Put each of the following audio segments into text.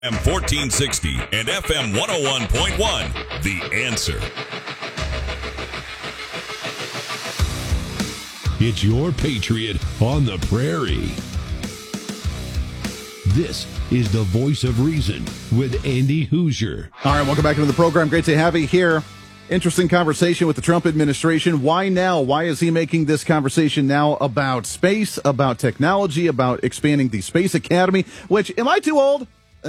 M1460 and FM 101.1, The Answer. It's your Patriot on the Prairie. This is the Voice of Reason with Andy Hoosier. All right, welcome back into the program. Great to have you here. Interesting conversation with the Trump administration. Why now? Why is he making this conversation now about space, about technology, about expanding the Space Academy? Which, am I too old?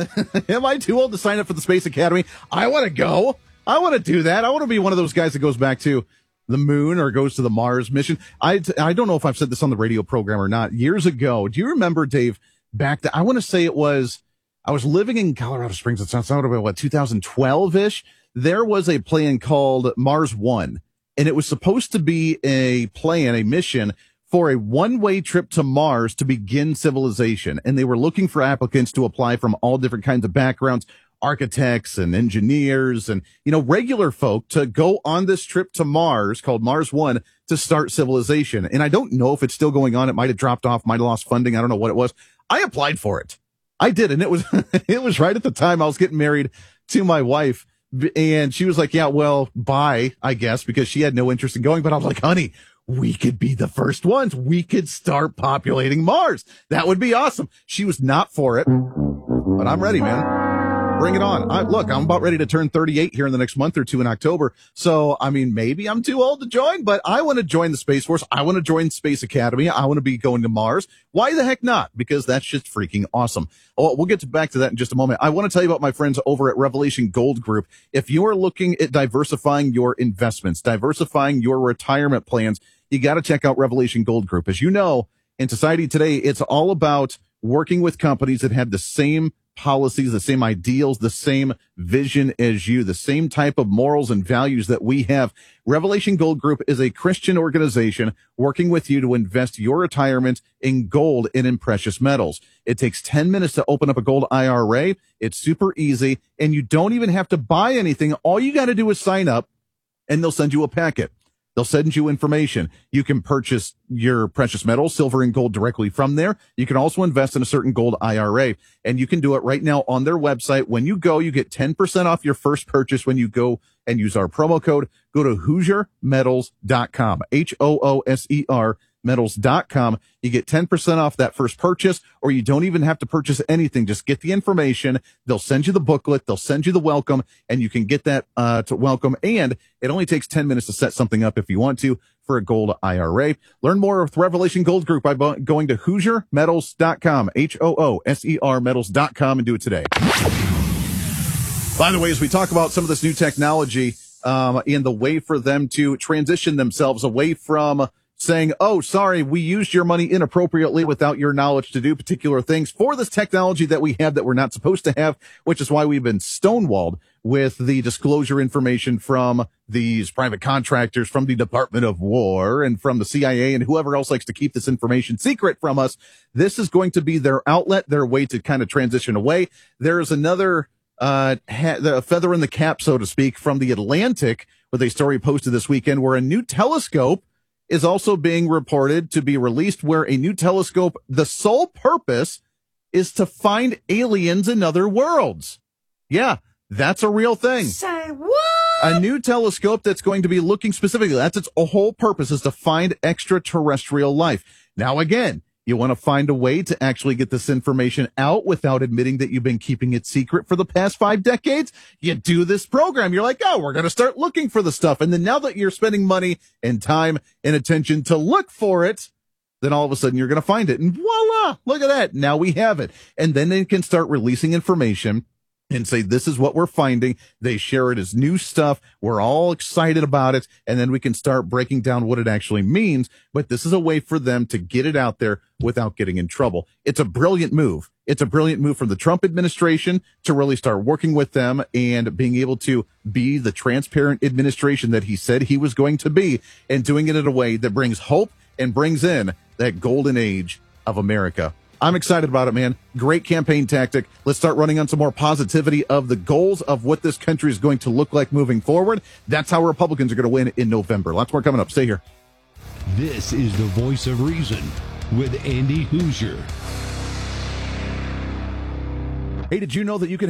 Am I too old to sign up for the Space Academy? I want to go. I want to do that. I want to be one of those guys that goes back to the moon or goes to the Mars mission. I don't know if I've said this on the radio program or not. Years ago, do you remember, Dave, back I want to say I was living in Colorado Springs. It sounds about, 2012-ish. There was a plan called Mars One, and it was supposed to be a mission for a one-way trip to Mars to begin civilization. And they were looking for applicants to apply from all different kinds of backgrounds, architects and engineers and, regular folk to go on this trip to Mars called Mars One to start civilization. And I don't know if it's still going on. It might have dropped off, might have lost funding. I don't know what it was. I applied for it. I did. And it was, it was right at the time I was getting married to my wife. And she was like, yeah, well, bye, I guess, because she had no interest in going. But I was like, honey, we could be the first ones. We could start populating Mars. That would be awesome. She was not for it, but I'm ready, man. Bring it on. I'm about ready to turn 38 here in the next month or two in October. So, maybe I'm too old to join, but I want to join the Space Force. I want to join Space Academy. I want to be going to Mars. Why the heck not? Because that's just freaking awesome. Oh, we'll get back to that in just a moment. I want to tell you about my friends over at Revelation Gold Group. If you are looking at diversifying your investments, diversifying your retirement plans, you got to check out Revelation Gold Group. As you know, in society today, it's all about working with companies that have the same policies, the same ideals, the same vision as you, the same type of morals and values that we have. Revelation Gold Group is a Christian organization working with you to invest your retirement in gold and in precious metals. It takes 10 minutes to open up a gold IRA. It's super easy, and you don't even have to buy anything. All you got to do is sign up, and they'll send you a packet. They'll send you information. You can purchase your precious metals, silver and gold, directly from there. You can also invest in a certain gold IRA, and you can do it right now on their website. When you go, you get 10% off your first purchase when you go and use our promo code. Go to HoosierMetals.com, HOOSER metals.com. You get 10% off that first purchase, or you don't even have to purchase anything. Just get the information. They'll send you the booklet. They'll send you the welcome, and you can get that to welcome. And it only takes 10 minutes to set something up if you want to for a gold IRA. Learn more with Revelation Gold Group by going to HoosierMetals.com, HOOSER metals.com, and do it today. By the way, as we talk about some of this new technology and the way for them to transition themselves away from saying, oh, sorry, we used your money inappropriately without your knowledge to do particular things for this technology that we have that we're not supposed to have, which is why we've been stonewalled with the disclosure information from these private contractors, from the Department of War and from the CIA and whoever else likes to keep this information secret from us. This is going to be their outlet, their way to kind of transition away. There is another the feather in the cap, so to speak, from The Atlantic with a story posted this weekend where a new telescope is also being reported to be released, where a new telescope, the sole purpose is to find aliens in other worlds. Yeah, that's a real thing. Say what? A new telescope that's going to be looking specifically, that's its whole purpose, is to find extraterrestrial life. Now, again, you want to find a way to actually get this information out without admitting that you've been keeping it secret for the past 5 decades. You do this program. You're like, oh, we're going to start looking for the stuff. And then now that you're spending money and time and attention to look for it, then all of a sudden you're going to find it. And voila, look at that. Now we have it. And then they can start releasing information and say, this is what we're finding. They share it as new stuff. We're all excited about it. And then we can start breaking down what it actually means. But this is a way for them to get it out there without getting in trouble. It's a brilliant move. It's a brilliant move from the Trump administration to really start working with them and being able to be the transparent administration that he said he was going to be, and doing it in a way that brings hope and brings in that golden age of America. I'm excited about it, man. Great campaign tactic. Let's start running on some more positivity of the goals of what this country is going to look like moving forward. That's how Republicans are going to win in November. Lots more coming up. Stay here. This is the Voice of Reason with Andy Hoosier. Hey, did you know that you can